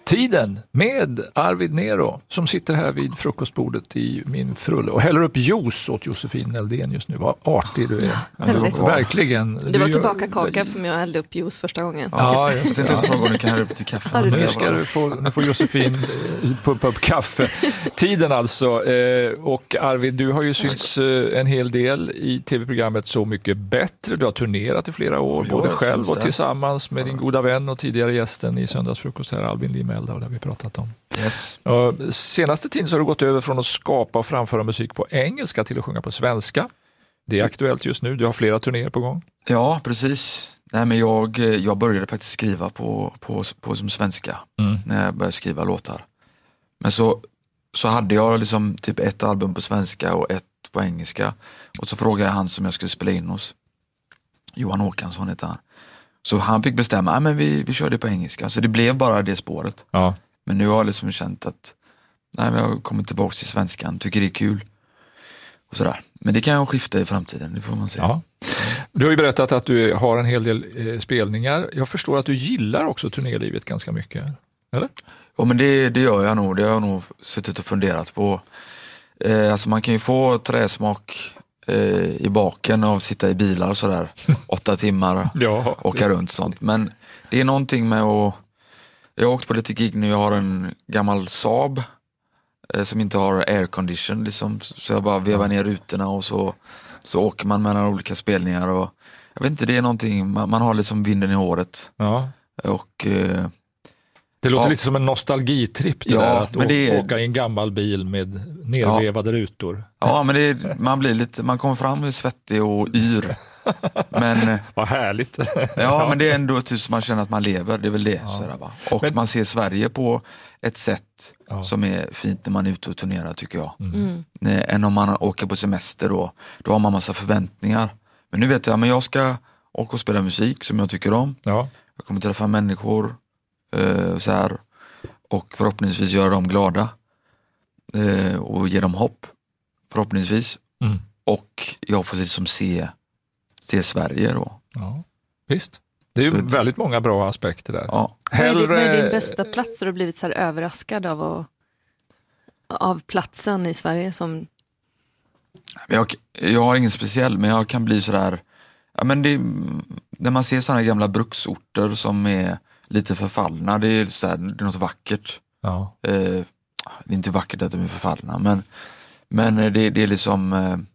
Tiden med Arvid Nero som sitter här vid frukostbordet i min frulle och häller upp juice åt Josefin Neldén just nu. Vad artig du är. Ja, verkligen. Det var tillbaka kaka som jag hällde upp juice första gången. Ja, jag tänkte fråga om du kan hälla upp till kaffe. Nu får Josefin pumpa upp kaffe. Tiden alltså. Och Arvid, du har ju synts en hel del i tv-programmet Så mycket bättre. Du har turnerat i flera år, både själv och tillsammans med din goda vän och tidigare gästen i Söndagsfrukost här, Albin Limelda, och det har vi pratat om. Yes. Senaste tiden så har du gått över från att skapa och framföra musik på engelska till att sjunga på svenska. Det är aktuellt just nu. Du har flera turnéer på gång. Ja, precis. Nej, men jag började faktiskt skriva på som svenska när jag började skriva låtar. Men så hade jag liksom typ ett album på svenska och ett på engelska. Och så frågade jag han som jag skulle spela in hos. Johan Håkansson heter han. Så han fick bestämma, men vi kör det på engelska. Så det blev bara det spåret. Ja. Men nu har jag liksom känt att jag har kommit tillbaka till svenskan, tycker det är kul. Och sådär. Men det kan jag skifta i framtiden, det får man se. Ja. Du har ju berättat att du har en hel del spelningar. Jag förstår att du gillar också turnélivet ganska mycket, eller? Ja, men det gör jag nog. Det har jag nog suttit och funderat på. Alltså man kan ju få träsmak i baken av att sitta i bilar och sådär 8 timmar och åka runt sånt. Men det är någonting med att... Jag har åkt på lite gig nu, jag har en gammal Saab som inte har aircondition liksom, så jag bara vevar ner rutorna och så åker man mellan olika spelningar och jag vet inte, det är någonting, man har liksom vinden i håret. Ja. Och det låter lite som en nostalgitripp det där, att åka i en gammal bil med nervevade rutor. Ja, men man blir lite, man kommer fram svettig och yr. Men vad härligt. Ja, men det är ändå som man känner att man lever, det är väl det. Sådär, va? Och man ser Sverige på ett sätt som är fint när man är ute och turnerar, tycker jag. Än om man åker på semester då har man massa förväntningar. Men nu vet jag, men jag ska åka och spela musik som jag tycker om. Ja. Jag kommer träffa människor så här, och förhoppningsvis göra dem glada och ge dem hopp, förhoppningsvis. Och jag får liksom se Sverige då. Ja, visst. Det är ju väldigt många bra aspekter där. Ja. Vad är din bästa plats? Har du blivit så här överraskad av platsen i Sverige som... Jag har ingen speciell, men jag kan bli så där... Ja, men när man ser sådana gamla bruksorter som är lite förfallna, det är, så här, det är något vackert. Ja. Det är inte vackert att de är förfallna, men det är liksom...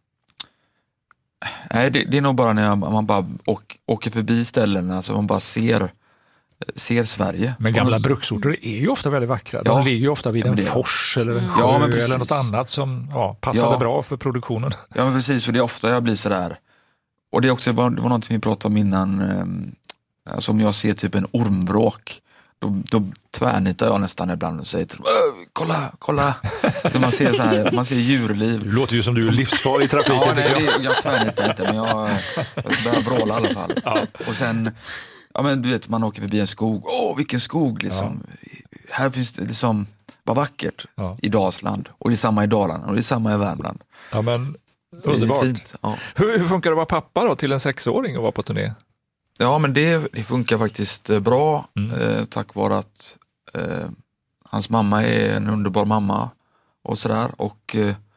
Nej, det är nog bara när man bara åker förbi ställen, alltså man bara ser Sverige. Men gamla bruksorter är ju ofta väldigt vackra. De ligger ju ofta vid en fors eller en sjö eller något annat som passade bra för produktionen. Ja, men precis, och det är ofta jag blir sådär. Och det är också, det var någonting vi pratade om innan, alltså om jag ser typ en ormvråk, då tvärnitar jag nästan ibland och säger till dem, kolla. Så man ser så här, man ser djurliv. Det låter ju som du är livsfarlig i trafiken. Ja, nej, jag tvärnitar inte, men jag börjar vråla i alla fall. Ja. Och sen, men du vet, man åker förbi en skog. Vilken skog liksom. Ja. Här finns det liksom, vad vackert i Dalsland. Och det är samma i Dalarna och det är samma i Värmland. Ja, men underbart. Fint, ja. Hur funkar det att vara pappa då till en 6-åring och vara på turné? Ja, men det funkar faktiskt bra tack vare att hans mamma är en underbar mamma och sådär, och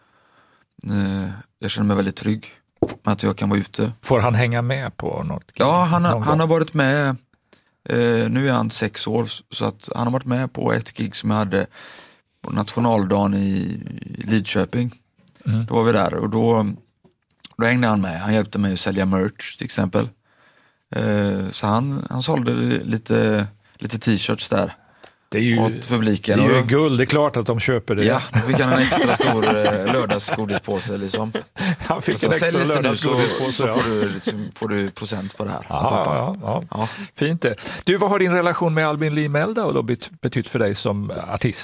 jag känner mig väldigt trygg med att jag kan vara ute. Får han hänga med på något? Ja, han har varit med, nu är han 6 år, så att han har varit med på ett gig som jag hade på nationaldagen i Lidköping. Då var vi där och då hängde han med. Han hjälpte mig att sälja merch till exempel. Så han sålde lite t-shirts där. Det är ju, åt publiken. Det är ju guld, det är klart att de köper det. Ja, då fick han en extra stor lördagsgodispåse liksom. Han fick en extra lördagsgodispåse, så får du procent på det här. Ja. Fint det. Du, vad har din relation med Albin Limelda och då betytt för dig som artist?